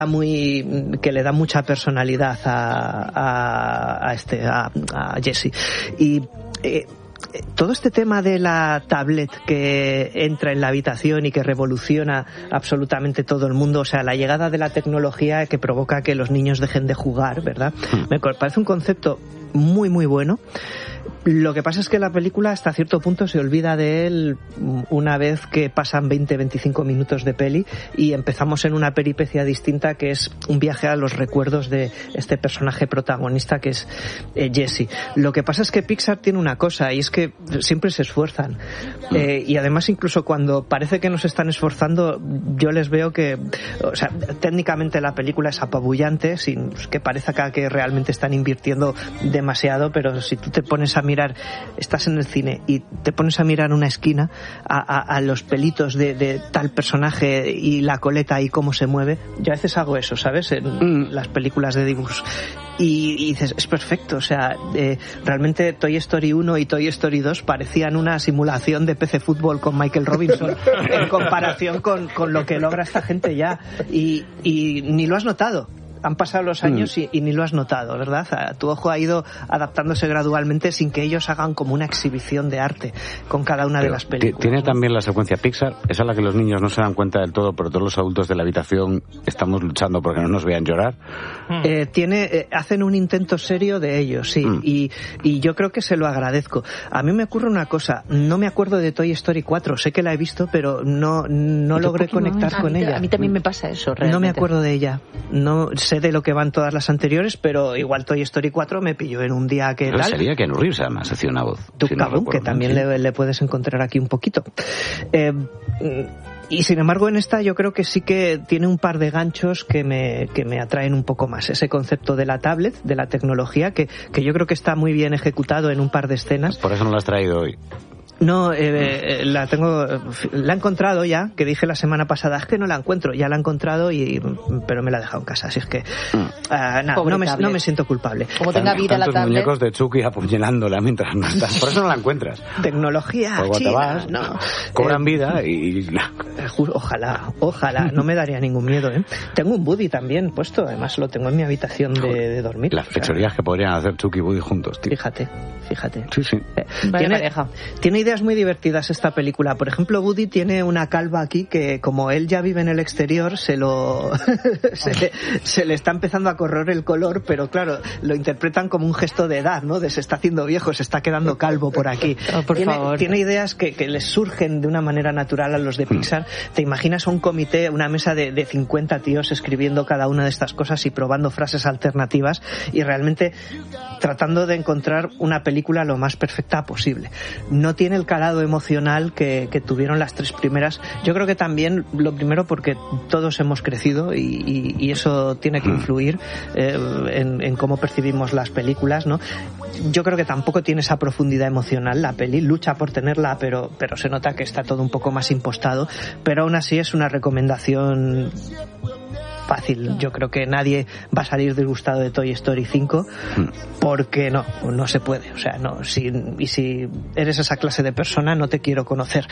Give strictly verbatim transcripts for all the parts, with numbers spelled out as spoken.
muy que le da mucha personalidad a, a, a este a, a Jesse. Y eh, todo este tema de la tablet que entra en la habitación y que revoluciona absolutamente todo el mundo, o sea, la llegada de la tecnología que provoca que los niños dejen de jugar, ¿verdad? Me parece un concepto muy muy bueno. Lo que pasa es que la película hasta cierto punto se olvida de él una vez que pasan veinte a veinticinco minutos de peli y empezamos en una peripecia distinta, que es un viaje a los recuerdos de este personaje protagonista que es eh, Jesse. Lo que pasa es que Pixar tiene una cosa, y es que siempre se esfuerzan. Eh, y además incluso cuando parece que no se están esforzando, yo les veo que, o sea, técnicamente la película es apabullante, sin que parezca que realmente están invirtiendo demasiado, pero si tú te pones a mirar, estás en el cine y te pones a mirar una esquina a, a, a los pelitos de, de tal personaje y la coleta y cómo se mueve, yo a veces hago eso, ¿sabes? En mm. las películas de dibujos. Y, y dices, es perfecto, o sea, eh, realmente Toy Story uno y Toy Story dos parecían una simulación de P C Fútbol con Michael Robinson en comparación con, con lo que logra esta gente ya, y, y ni lo has notado. Han pasado los años y, y ni lo has notado, ¿verdad? Tu ojo ha ido adaptándose gradualmente sin que ellos hagan como una exhibición de arte con cada una pero de las películas. Tiene ¿no? también la secuencia Pixar, esa es la que los niños no se dan cuenta del todo, pero todos los adultos de la habitación estamos luchando porque no nos vean llorar. Mm. Eh, tiene, eh, hacen un intento serio de ello, sí, mm. y, y yo creo que se lo agradezco. A mí me ocurre una cosa, no me acuerdo de Toy Story cuatro, sé que la he visto, pero no, no logré conectar con ella. A mí también me pasa eso, realmente. No me acuerdo de ella, no sé de lo que van todas las anteriores, pero igual Toy Story cuatro me pilló en un día que pero tal. Sería Keanu Reeves, además, hacía una voz. Si no que también le, le puedes encontrar aquí un poquito. Eh, y sin embargo en esta yo creo que sí que tiene un par de ganchos que me, que me atraen un poco más. Ese concepto de la tablet, de la tecnología, que, que yo creo que está muy bien ejecutado en un par de escenas. Por eso no lo has traído hoy. No, eh, la tengo, la he encontrado ya, que dije la semana pasada, es que no la encuentro, ya la he encontrado, y, pero me la he dejado en casa, así es que, uh, nada, no me, no me siento culpable. Como tenga vida la tablet. Muñecos de Chucky apuñalándola mientras no estás, por eso no la encuentras. Tecnología pues china, te vas, no. Cobran eh, vida y... Ojalá, ojalá, no me daría ningún miedo, ¿eh? Tengo un Woody también puesto, además lo tengo en mi habitación de, de dormir. Las fechorías, o sea, que podrían hacer Chucky y Woody juntos, tío. Fíjate, fíjate. Sí, sí. Eh, tiene, tiene ideas muy divertidas esta película. Por ejemplo, Woody tiene una calva aquí que, como él ya vive en el exterior, se lo se, le, se le está empezando a correr el color, pero claro, lo interpretan como un gesto de edad, ¿no? De se está haciendo viejo, se está quedando calvo por aquí. Oh, por tiene, favor. tiene ideas que, que les surgen de una manera natural a los de Pixar. Te imaginas un comité, una mesa de, de cincuenta tíos escribiendo cada una de estas cosas y probando frases alternativas y realmente tratando de encontrar una película lo más perfecta posible. No tiene el calado emocional Que, que tuvieron las tres primeras. Yo creo que también, lo primero, porque todos hemos crecido y, y, y eso tiene que influir eh, en, en cómo percibimos las películas, ¿no? Yo creo que tampoco tiene esa profundidad emocional la peli, lucha por tenerla, pero, pero se nota que está todo un poco más impostado, pero aún así es una recomendación fácil. Yo creo que nadie va a salir disgustado de Toy Story cinco, porque no, no se puede. O sea, no, si, y si eres esa clase de persona, no te quiero conocer.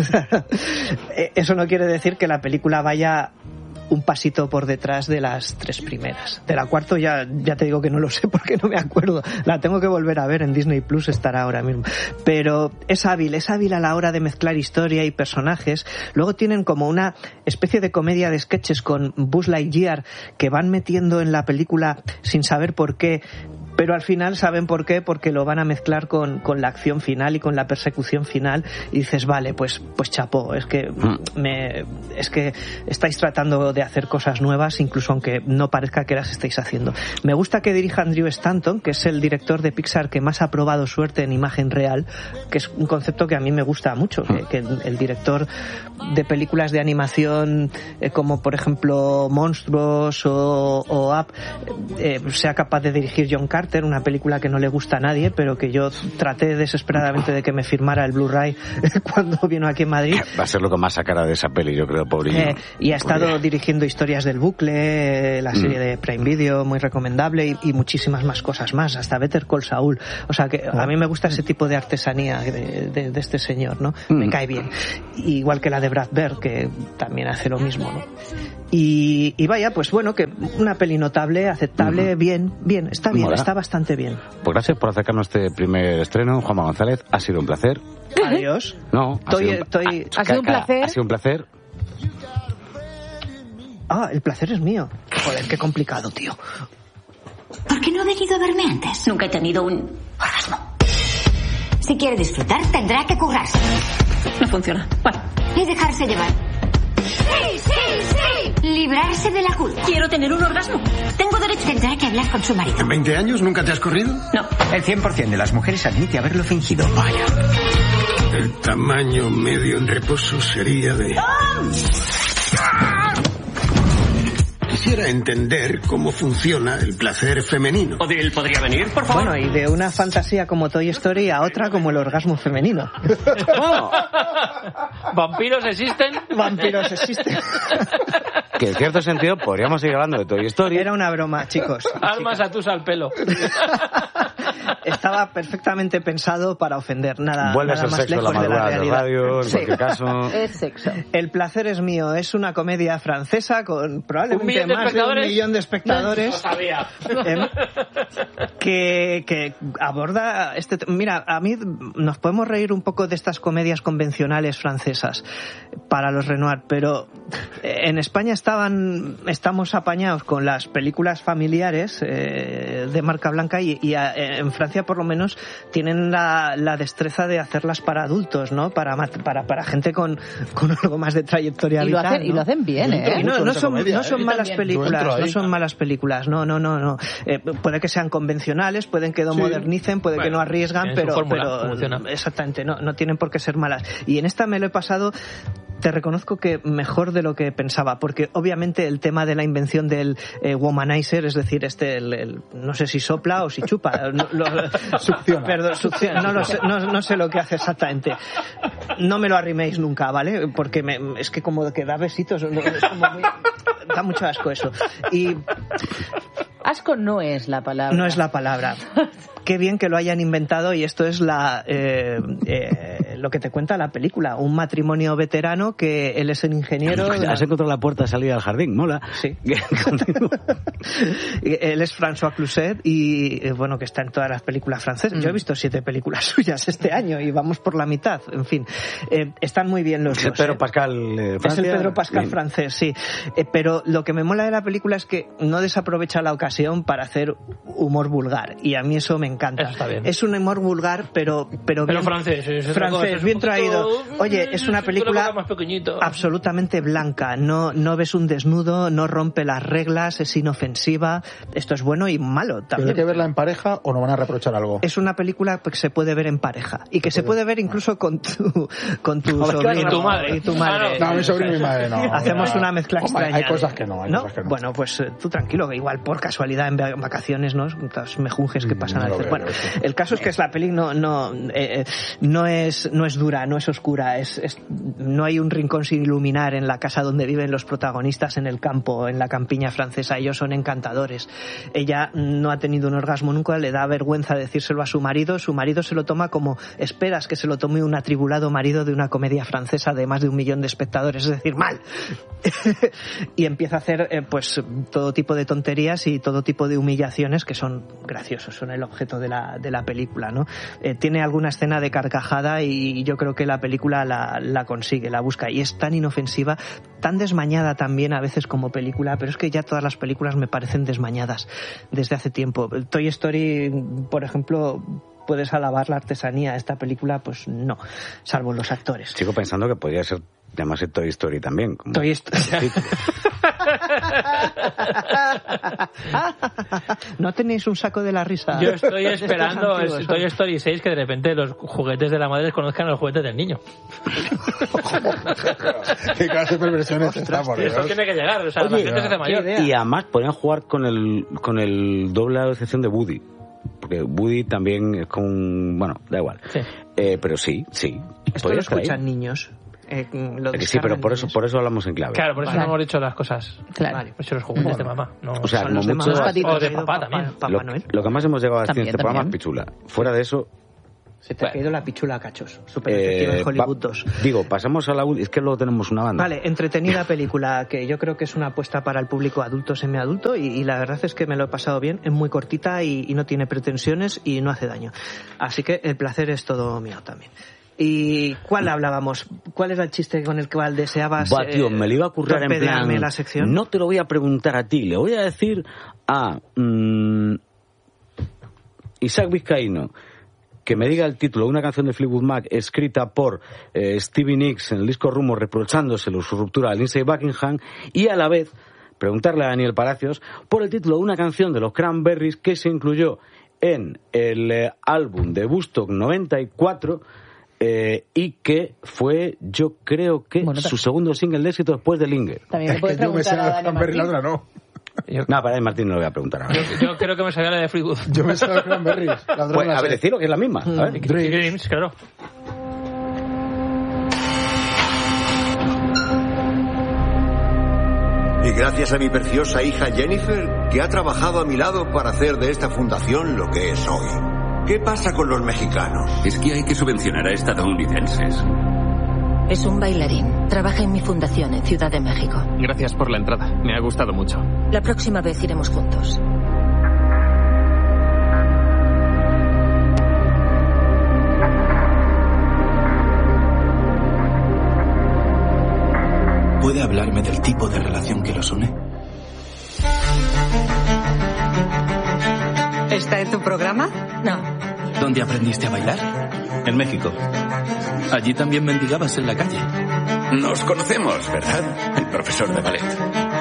Eso no quiere decir que la película vaya un pasito por detrás de las tres primeras. De la cuarta ya, ya te digo que no lo sé porque no me acuerdo. La tengo que volver a ver, en Disney Plus estará ahora mismo. Pero es hábil, es hábil a la hora de mezclar historia y personajes. Luego tienen como una especie de comedia de sketches con Buzz Lightyear que van metiendo en la película sin saber por qué, pero al final saben por qué, porque lo van a mezclar con, con la acción final y con la persecución final, y dices, vale, pues pues chapó, es que me es que estáis tratando de hacer cosas nuevas, incluso aunque no parezca que las estáis haciendo. Me gusta que dirija Andrew Stanton, que es el director de Pixar que más ha probado suerte en imagen real, que es un concepto que a mí me gusta mucho, que, que el, el director de películas de animación eh, como por ejemplo Monstruos o, o Up eh, sea capaz de dirigir John Carter, una película que no le gusta a nadie, pero que yo traté desesperadamente de que me firmara el Blu-ray cuando vino aquí en Madrid. Va a ser lo que más sacará de esa peli, yo creo, pobre. Eh, y ha estado pobre. dirigiendo Historias del Bucle, la serie mm. de Prime Video, muy recomendable, y, y muchísimas más cosas más, hasta Better Call Saul. O sea que a mí me gusta ese tipo de artesanía de, de, de este señor, ¿no? Mm. Me cae bien. Igual que la de Brad Bird, que también hace lo mismo, ¿no? Y, y vaya, pues bueno, que una peli notable, aceptable, Mm. bien, bien, está bien, Mola. está bastante bien. Pues gracias por acercarnos a este primer estreno, Juanma González. Ha sido un placer. Adiós. No, ha Estoy- sido un, estoy- Ha sido un placer. Ha sido un placer. Ah, el placer es mío. Joder, qué complicado, tío. ¿Por qué no ha venido a verme antes? Nunca he tenido un orgasmo. Si quiere disfrutar, tendrá que currarse. No funciona. Bueno, Y dejarse llevar. ¡Sí, sí, sí! Librarse de la culpa. quiero tener un orgasmo. Tengo derecho. Tendrá que hablar con su marido. ¿En veinte años nunca te has corrido? No. El cien por ciento de las mujeres admite haberlo fingido. Vaya. El tamaño medio en reposo sería de... Quisiera entender cómo funciona el placer femenino. ¿Odil podría venir, por favor? Bueno, y de una fantasía como Toy Story a otra como el orgasmo femenino. ¿Vampiros existen? Vampiros existen. Que en cierto sentido podríamos seguir hablando de Toy Story. Era una broma, chicos. Armas a tus al pelo. Estaba perfectamente pensado para ofender. Nada, Vuelve a nada ser más sexo la lejos de la madrugada de realidad. radio, en Sí. cualquier caso. Es sexo. El placer es mío. Es una comedia francesa con ¿Un probablemente millón de más de un espectadores? millón de Lo espectadores. sabía. Em, que, que aborda este... te- Mira, a mí nos podemos reír un poco de estas comedias convencionales francesas para los Renoir, pero en España estaban estamos apañados con las películas familiares eh, de marca blanca y, y a- en Francia por lo menos tienen la, la destreza de hacerlas para adultos, ¿no? Para, mat- para, para gente con, con algo más de trayectoria Y lo, vital, hacen, y ¿no? lo hacen bien, ¿eh? Y no, no son, no son ¿eh? malas Yo películas, entro ahí. no son malas películas, no, no, no, no. Eh, puede que sean convencionales, pueden que no Sí. modernicen, puede que Bueno, no arriesgan, tienen su pero, fórmula, pero funciona. exactamente, no, no tienen por qué ser malas. Y en esta me lo he pasado, te reconozco que mejor de lo que pensaba, porque obviamente el tema de la invención del eh, womanizer, es decir, este, el, el- no sé si sopla o si chupa, no, lo- Succiona. Perdón, succiona, no, lo sé, no, no sé lo que hace exactamente. No me lo arriméis nunca, ¿vale? Porque me, es que como que da besitos, no, es como muy- da mucho asco eso. Y Asco no es la palabra. no es la palabra. Qué bien que lo hayan inventado y esto es la eh, eh, lo que te cuenta la película. Un matrimonio veterano que él es el ingeniero. Has encontrado la puerta de salida al jardín, mola. Sí. Él es François Cluzet y eh, bueno, que está en todas las películas francesas. Yo he visto siete películas suyas este año y vamos por la mitad. En fin, eh, están muy bien los Es el dos. Pedro ¿eh? Pascal eh, Es Francia. el Pedro Pascal Bien. francés, sí. Eh, pero lo que me mola de la película es que no desaprovecha la ocasión para hacer humor vulgar. Y a mí eso me encanta. Eso está bien. Es un humor vulgar, pero, pero, Pero bien, francés, es otra cosa, francés, es un bien poquito- traído. Oye, es una con la película boca más pequeñito. absolutamente blanca. No, no ves un desnudo, no rompe las reglas, es inofensiva. Esto es bueno y malo ¿Pero también. hay que verla en pareja o no van a reprochar algo? Es una película que se puede ver en pareja y que se puede ver incluso con tu, con tu Joder, sobrino y tu madre. y tu madre. No, mi sobrino y mi madre no. Hacemos Ya. una mezcla Hombre, extraña. Hay cosas que no, hay ¿No? cosas que no. Bueno, pues eh, tú tranquilo, que igual por casualidad en va- vacaciones, ¿no? Los mejunjes que Mm, pasan no a lo veces. veo, Bueno, eso. el caso es que es la peli no no eh, eh, no es no es dura, no es oscura, es, es- no hay un rincón sin iluminar en la casa donde viven los protagonistas en el campo, en la campiña francesa. Ellos son encantadores. Ella no ha tenido un orgasmo nunca, le da vergüenza decírselo a su marido. Su marido se lo toma como esperas que se lo tome un atribulado marido de una comedia francesa de más de un millón de espectadores, es decir, mal. Y empieza a hacer eh, pues todo tipo de tonterías y todo tipo de humillaciones que son graciosos, son el objeto de la, de la película, ¿no? Eh, tiene alguna escena de carcajada y yo creo que la película la, la consigue, la busca, y es tan inofensiva, tan desmañada también a veces como película, pero es que ya todas las películas me parecen desmañadas desde hace tiempo. Toy Story, por ejemplo, puedes alabar la artesanía. Esta película, pues no, salvo los actores. Sigo pensando que podría ser llamarse Toy Story también. Como Toy Story. ¿No tenéis un saco de la risa? Yo estoy De estos esperando antiguos, el Toy Story seis que de repente los juguetes de la madre conozcan a los juguetes del niño. ¿Qué clase de perversiones está, por Y eso Dios? tiene que llegar, o sea, Oye, la gente se hace mayor. idea. Y además podrían jugar con el con el doble de excepción de Woody. Porque Woody también es como un... Bueno, da igual. Sí. Eh, pero sí, sí. Esto podría lo estar ahí. escuchan niños. Eh, lo Eh, que sí, pero descargan por eso, niños. por eso hablamos en clave. Claro, por eso Vale. no hemos dicho las cosas. Claro. Vale. Hemos dicho los juguetes de mamá. No. O sea, Son como los de mucho... mamá, patitos. O de traído papá también. Papá Lo, Noel. lo que más hemos llegado a decir en También, este programa es también. pichula. Fuera de eso, Se te ha caído la pichula a cachos. Super efectiva Eh, en Hollywood va- dos. Digo, pasamos a la última. Es que luego tenemos una banda. Vale, entretenida película que yo creo que es una apuesta para el público adulto, semiadulto, y, y la verdad es que me lo he pasado bien. Es muy cortita y, y no tiene pretensiones y no hace daño. Así que el placer es todo mío también. ¿Y cuál hablábamos? ¿Cuál era el chiste con el cual deseabas Buah, tío, me lo iba a currar en torpedearme plan... la sección? No te lo voy a preguntar a ti, le voy a decir a mm, Isaac Vizcaíno que me diga el título de una canción de Fleetwood Mac escrita por eh, Stevie Nicks en el disco Rumor reprochándoselo su ruptura a Lindsey Buckingham, y a la vez preguntarle a Daniel Palacios por el título de una canción de los Cranberries que se incluyó en el eh, álbum de Woodstock noventa y cuatro eh, y que fue, yo creo que Bueno, su segundo single de éxito después de Linger. También me puedes Yo me sé preguntar a la Dani Cranberry, la Martín. otra no. Yo, No, para Martín no lo voy a preguntar ahora. yo, yo creo que me sabía la de Fleetwood. Yo me sé la Cranberry. La otra Pues, no la a ver, sé. decirlo que es la misma. A ver. Dreams. Dreams, claro. Y gracias a mi preciosa hija Jennifer, que ha trabajado a mi lado para hacer de esta fundación lo que es hoy. ¿Qué pasa con los mexicanos? Es que hay que subvencionar a estadounidenses. Es un bailarín. Trabaja en mi fundación en Ciudad de México. Gracias por la entrada. Me ha gustado mucho. La próxima vez iremos juntos. ¿Puede hablarme del tipo de relación que los une? ¿Está en tu programa? No. ¿Dónde aprendiste a bailar? En México. Allí también mendigabas en la calle. Nos conocemos, ¿verdad? El profesor de ballet.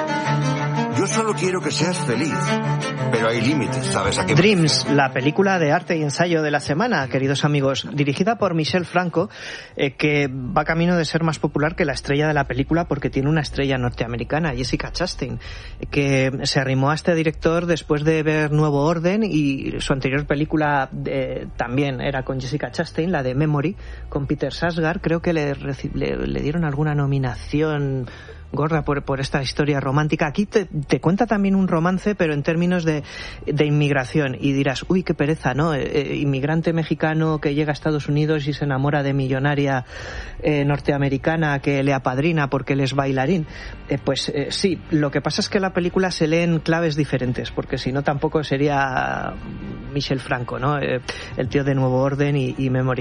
Yo solo quiero que seas feliz. Pero hay límites, ¿sabes a qué? Dreams, la película de arte y ensayo de la semana, queridos amigos, dirigida por Michel Franco, eh, que va camino de ser más popular que la estrella de la película porque tiene una estrella norteamericana, Jessica Chastain, que se arrimó a este director después de ver Nuevo Orden, y su anterior película eh, también era con Jessica Chastain, la de Memory, con Peter Sarsgaard. Creo que le, reci- le, le dieron alguna nominación gorda por, por esta historia romántica. Aquí te, te cuenta también un romance, pero en términos de, de inmigración, y dirás, uy, qué pereza, ¿no? Eh, eh, inmigrante mexicano que llega a Estados Unidos y se enamora de millonaria eh, norteamericana que le apadrina porque él es bailarín. Eh, pues eh, sí, lo que pasa es que la película se lee en claves diferentes, porque si no tampoco sería Michel Franco, ¿no? Eh, el tío de Nuevo Orden y, y Memory.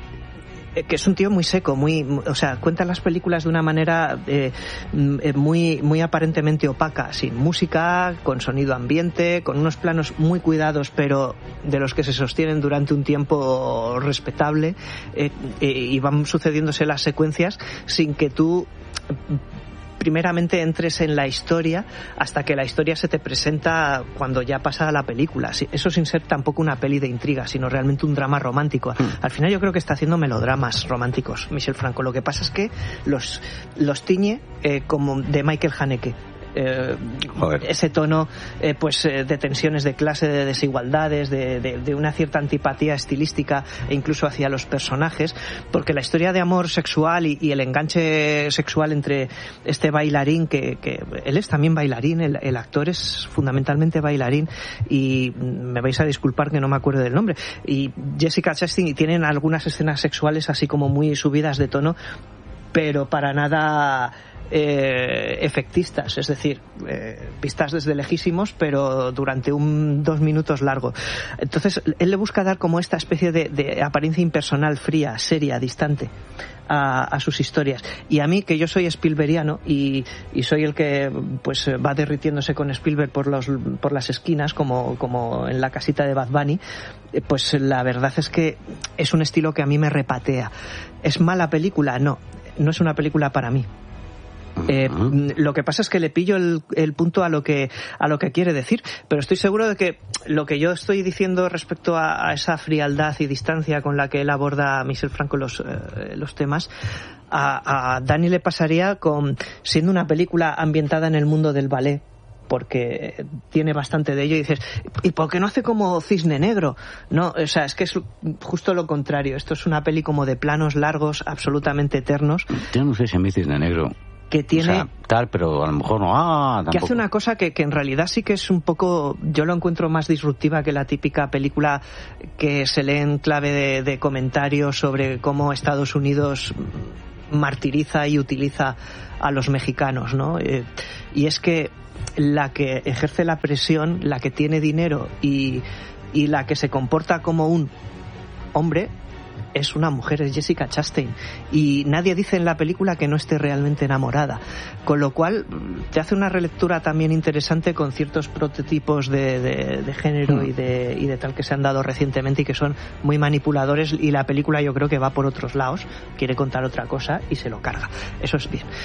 Que es un tío muy seco, muy, o sea, cuenta las películas de una manera eh, muy, muy aparentemente opaca, sin música, con sonido ambiente, con unos planos muy cuidados, pero de los que se sostienen durante un tiempo respetable, eh, eh, y van sucediéndose las secuencias sin que tú primeramente entres en la historia hasta que la historia se te presenta cuando ya pasa la película. Eso sin ser tampoco una peli de intriga, sino realmente un drama romántico. Al final yo creo que está haciendo melodramas románticos Michel Franco. Lo que pasa es que los, los tiñe eh, como de Michael Haneke. Eh, ese tono eh, pues eh, de tensiones de clase, de desigualdades, de, de, de una cierta antipatía estilística e incluso hacia los personajes, porque la historia de amor sexual y, y el enganche sexual entre este bailarín, que, que él es también bailarín, el, el actor es fundamentalmente bailarín, y me vais a disculpar que no me acuerdo del nombre, y Jessica Chastain, y tienen algunas escenas sexuales así como muy subidas de tono, pero para nada Eh, efectistas, es decir, eh, vistas desde lejísimos, pero durante un dos minutos largo. Entonces él le busca dar como esta especie de, de apariencia impersonal, fría, seria, distante a, a sus historias. Y a mí, que yo soy Spielbergiano y, y soy el que pues va derritiéndose con Spielberg por los por las esquinas, como, como en la casita de Bad Bunny, eh, pues la verdad es que es un estilo que a mí me repatea. ¿Es mala película? No, no es una película para mí. Eh, lo que pasa es que le pillo el, el punto a lo que a lo que quiere decir, pero estoy seguro de que lo que yo estoy diciendo respecto a, a esa frialdad y distancia con la que él aborda a Michel Franco los, eh, los temas, a, a Dani le pasaría con siendo una película ambientada en el mundo del ballet, porque tiene bastante de ello, y dices, ¿y por qué no hace como Cisne Negro? No, o sea, es que es justo lo contrario. Esto es una peli como de planos largos, absolutamente eternos. Yo no sé si a mí Cisne Negro que tiene... O sea, tal, pero a lo mejor no... Ah, tampoco. Que hace una cosa que, que en realidad sí que es un poco... Yo lo encuentro más disruptiva que la típica película que se lee en clave de, de comentarios sobre cómo Estados Unidos martiriza y utiliza a los mexicanos, ¿no? Eh, y es que la que ejerce la presión, la que tiene dinero y, y la que se comporta como un hombre es una mujer, es Jessica Chastain, y nadie dice en la película que no esté realmente enamorada, con lo cual te hace una relectura también interesante con ciertos prototipos de, de, de género y de, y de tal que se han dado recientemente y que son muy manipuladores, y la película yo creo que va por otros lados, quiere contar otra cosa y se lo carga, eso es bien.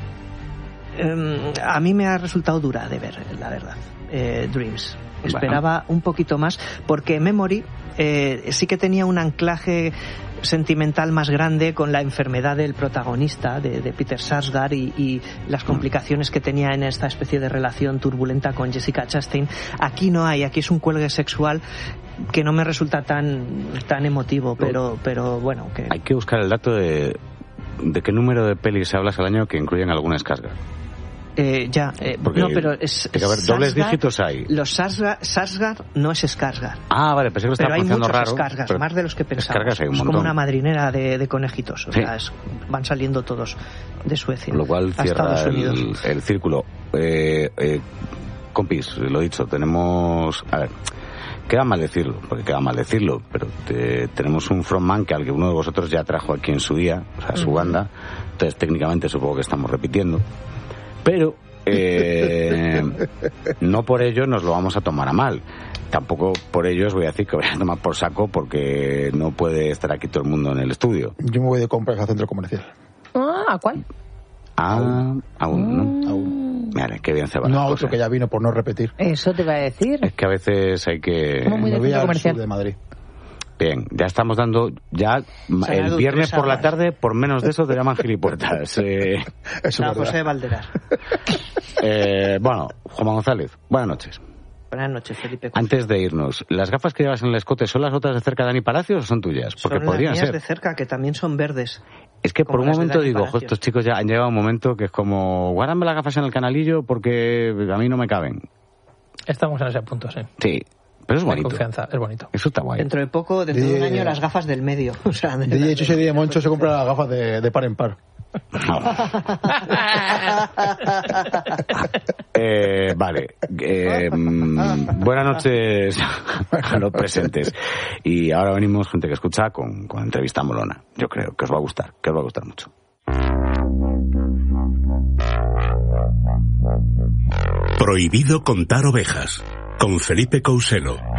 Um, a mí me ha resultado dura de ver, la verdad, eh, Dreams. Esperaba bueno. un poquito más, porque Memory eh, sí que tenía un anclaje sentimental más grande con la enfermedad del protagonista, de, de Peter Sarsgaard, y, y las complicaciones que tenía en esta especie de relación turbulenta con Jessica Chastain. Aquí no hay, aquí es un cuelgue sexual que no me resulta tan tan emotivo, pero pero bueno. Que... Hay que buscar el dato de, de qué número de pelis hablas al año que incluyen alguna Skarsgård. Eh, ya, eh, no, pero es... Tiene que haber dobles dígitos ahí. Los Sarsgaard no es Skarsgård. Ah, vale, pensé que lo estaba pronunciando raro. Pero hay muchos Skarsgård, más de los que pensamos. Hay un es montón. Como una madrinera de, de conejitos. O sí. sea, es, van saliendo todos de Suecia. Lo cual cierra el, el círculo. Eh, eh, compis, lo dicho, tenemos... A ver, queda mal decirlo, porque queda mal decirlo, pero te, tenemos un frontman que al que uno de vosotros ya trajo aquí en su día, o sea, su uh-huh. banda. Entonces, técnicamente supongo que estamos repitiendo. Pero eh, no por ello nos lo vamos a tomar a mal. Tampoco por ello os voy a decir que voy a tomar por saco, porque no puede estar aquí todo el mundo en el estudio. Yo me voy de compras al centro comercial. Ah, ¿a cuál? Ah, aún, ¿no? Aún. Mira, qué bien se va. No a otro que ya vino, por no repetir. Eso te iba a decir. Es que a veces hay que... Muy me voy al comercial. sur de Madrid. Bien, ya estamos dando, ya el viernes por la tarde, por menos de eso te llaman gilipuertas. Eh, eso no, es José Valderar. eh, bueno, Juan González, buenas noches. Buenas noches, Felipe. Antes de irnos, ¿las gafas que llevas en el escote son las otras de cerca de Dani Palacios o son tuyas? Porque son podrían las mías ser. de cerca, que también son verdes. Es que por un momento digo, ojo, estos chicos ya han llegado a un momento que es como, guárdame las gafas en el canalillo porque a mí no me caben. Estamos en ese punto, sí. Sí. Pero es bonito. Confianza, es bonito. Eso está guay. Dentro de poco, dentro de, de un año, las gafas del medio. O sea, de D J Chuche de Moncho se compra las gafas de, de par en par. eh, vale. Eh, mm, buenas noches a los presentes. Y ahora venimos, gente que escucha, con, con entrevista molona. Yo creo que os va a gustar, que os va a gustar mucho. Prohibido contar ovejas, con Felipe Couselo.